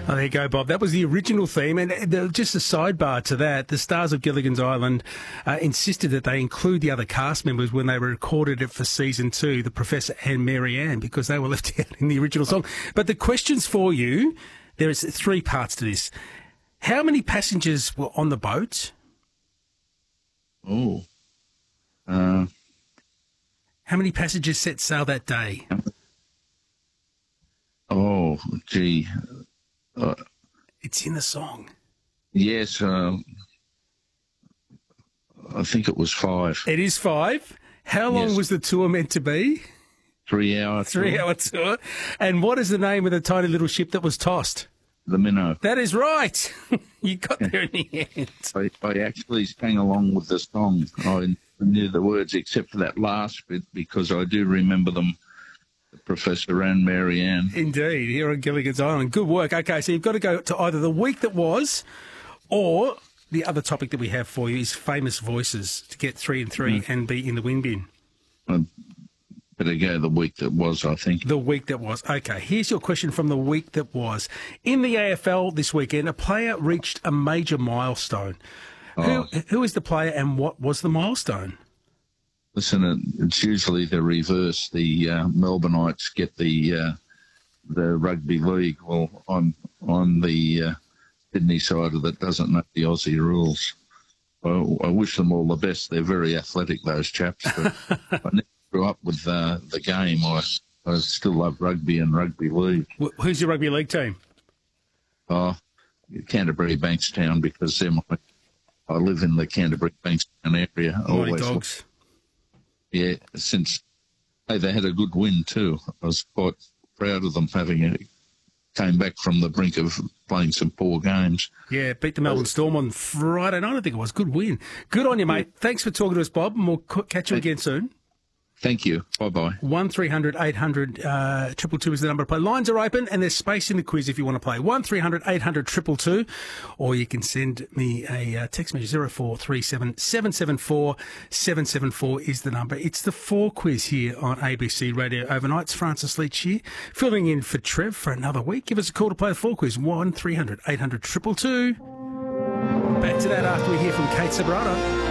Oh, there you go, Bob. That was the original theme. And just a sidebar to that, the stars of Gilligan's Island insisted that they include the other cast members when they recorded it for season 2, the Professor and Mary Ann, because they were left out in the original song. But the questions for you, there is 3 parts to this. How many passengers were on the boat? Oh. How many passengers set sail that day? Oh, gee. It's in the song. Yes, I think it was 5. It is 5. How long was the tour meant to be? 3 hour tour. 3 hour tour. And what is the name of the tiny little ship that was tossed? The Minnow. That is right. You got there in the end. I actually sang along with the song. I knew the words except for that last bit because I do remember them. Professor and Mary Ann. Indeed, here on Gilligan's Island. Good work. Okay, so you've got to go to either the week that was or the other topic that we have for you is famous voices to get 3 and 3 and be in the win bin. Better go the week that was, I think. The week that was. Okay, here's your question from the week that was. In the AFL this weekend, a player reached a major milestone. Who is the player and what was the milestone? Listen, it's usually the reverse. The Melbourneites get the rugby league. Well, I'm on the Sydney side of it, doesn't know the Aussie rules. I wish them all the best. They're very athletic, those chaps. But I never grew up with the game. I still love rugby and rugby league. Who's your rugby league team? Canterbury Bankstown, because I live in the Canterbury Bankstown area. Mighty Dogs. Yeah, since they had a good win too. I was quite proud of them came back from the brink of playing some poor games. Yeah, beat the Melbourne Storm on Friday night, I think it was. Good win. Good on you, mate. Thanks for talking to us, Bob, and we'll catch you again soon. Thank you. Bye-bye. 1300 800 222 is the number to play. Lines are open and there's space in the quiz if you want to play. 1300 800 222, or you can send me a text message 0437 774 774 is the number. It's the 4 quiz here on ABC Radio Overnight. It's Francis Leach here, filling in for Trev for another week. Give us a call to play the 4 quiz. 1300 800 222. Back to that after we hear from Kate Ceberano.